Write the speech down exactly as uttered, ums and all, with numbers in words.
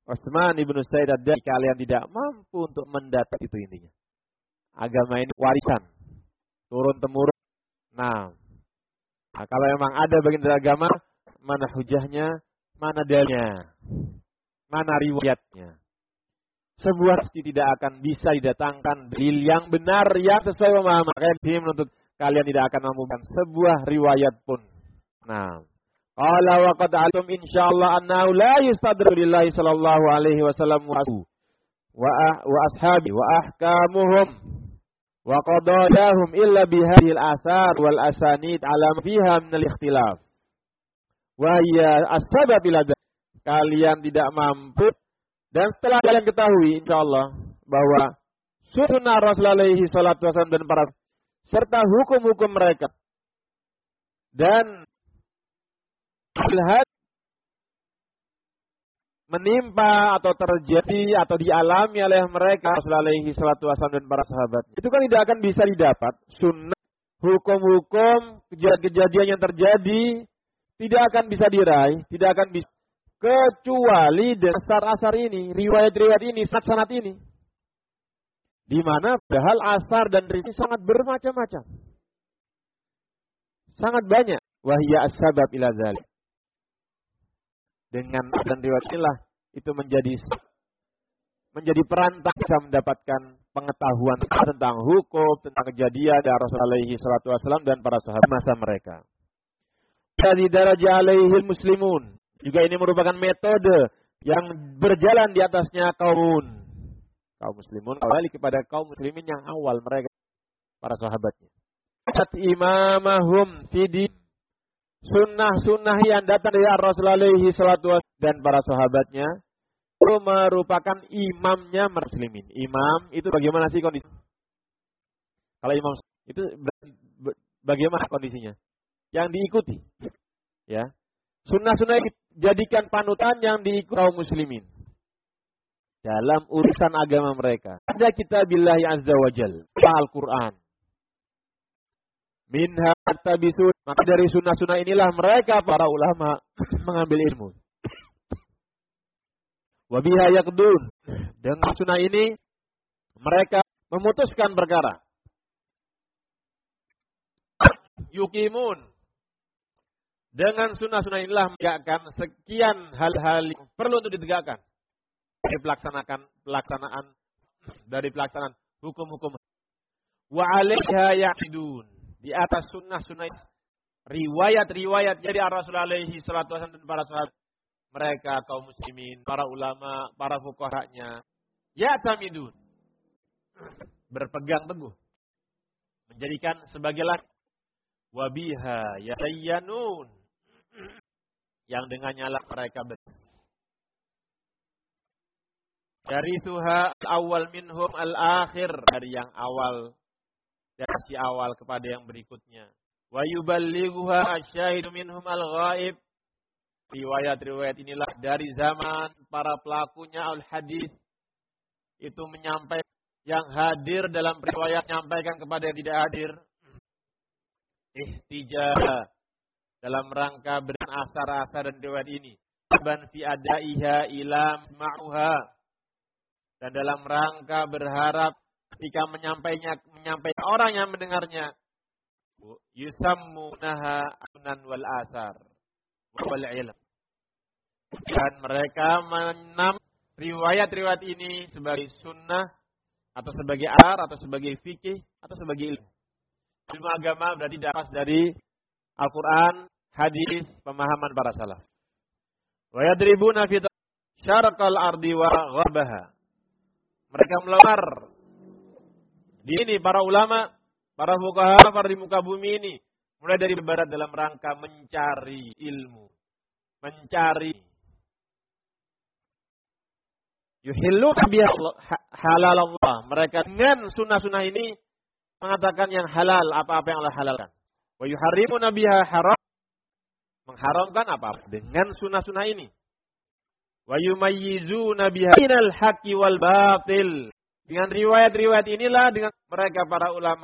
Utsman ibnu Said ad-Dari, kalian tidak mampu untuk mendapat itu intinya. Agama ini warisan, turun temurun. Nah, nah kalau memang ada bagian dari agama, mana hujahnya, mana dalilnya, mana riwayatnya. Sebuah pasti tidak akan bisa didatangkan dalil yang benar yang sesuai pemahaman. Makanya dia menuntut kalian tidak akan menemukan sebuah riwayat pun. Nah, qala wa qad alim insyaallah annahu la yustadru lillahi sallallahu alaihi wasallam wa wa ashabi wa ahkamuhum wa qadayahum illa bihadhil athar wal asanid ala fiha min al-ikhtilaf. Wa hiya as-sabab ila kalian tidak mampu. Dan setelah kalian ketahui insyaallah bahwa sunnah Rasulullah alaihi salatu wasallam dan para serta hukum-hukum mereka dan hal menimpa atau terjadi atau dialami oleh mereka Rasulullah alaihi salatu wasallam dan para sahabat, itu kan tidak akan bisa didapat. Sunnah, hukum-hukum, kejadian-kejadian yang terjadi tidak akan bisa diraih, tidak akan bisa kecuali dasar-asar ini, riwayat-riwayat ini, sanad-sanad ini. Di mana padahal asar dan riwayat sangat bermacam-macam. Sangat banyak. Wahiyya as-sabab ila dzalik. Dengan dan riwayat inilah itu menjadi menjadi perantara bisa mendapatkan pengetahuan tentang hukum, tentang kejadian dari Rasulullah alaihi salatu wasallam dan para sahabat masa mereka. Dari daraja alaihil muslimun. Juga ini merupakan metode yang berjalan di atasnya kaum kaum muslimun kembali kepada kaum muslimin yang awal mereka para sahabatnya. Imamahum fidi sunnah-sunnah yang datang dari Rasulullah alaihi salatu wasallam dan para sahabatnya itu merupakan imamnya muslimin. Imam itu bagaimana sih kondisi? Kalau imam itu bagaimana kondisinya? Yang diikuti. Ya. Sunnah-sunnah dijadikan panutan yang diikuti kaum muslimin dalam urusan agama mereka. Ada kitabillahi azza wa jalla, Al-Quran. Minha tabisun. Maka dari sunnah-sunnah inilah mereka para ulama mengambil ilmu. Wabiha yaqdun. Dengan sunnah ini mereka memutuskan perkara. Yuqimun. Dengan sunnah-sunnah inilah menegakkan sekian hal-hal yang perlu untuk ditegakkan. Dari pelaksanaan pelaksanaan dari pelaksanaan hukum-hukum. Wa alaiha ya'idun. Di atas sunnah-sunnah riwayat-riwayat dari Rasulullah alaihi salatu wasallam dan para sahabat mereka kaum muslimin, para ulama, para fuqahanya ya'tamidun. Berpegang teguh. Menjadikan sebagai lat wa biha yatayyanun. Yang dengannya lah mereka ber dari tuha awal minhum al-akhir, dari yang awal dari si awal kepada yang berikutnya. Wa yuballighuha asy-syahidu minhum al-ghaib. Riwayat-riwayat inilah dari zaman para pelakunya al-hadis itu menyampaikan yang hadir dalam riwayat menyampaikan kepada yang tidak hadir. Ihtijah dalam rangka berikan asar-asar dan riwayat ini. Ban fi adaiha ila ma'uha. Dan dalam rangka berharap ketika menyampainya menyampaikan orang yang mendengarnya yusammunaha sunan wal asar wal ilm. Dan mereka menam riwayat-riwayat ini sebagai sunnah atau sebagai asar atau sebagai fikih atau sebagai ilmu. Ilmu agama berarti dapat dari Al-Quran, hadis, pemahaman para salaf. Wa yadribuna fi syarqal ardi wa ghabaha. Mereka melamar di ini para ulama, para fuqaha, para di muka bumi ini mulai dari barat dalam rangka mencari ilmu, mencari yuhillu biha halal Allah. Mereka dengan sunnah-sunnah ini mengatakan yang halal apa-apa yang Allah halalkan. Wa yuharrimuna biha haram. Mengharamkan apa? Dengan sunnah-sunnah ini. Wa yumayyizuna biha bainal haqqi wal batil. Dengan riwayat-riwayat inilah dengan mereka para ulama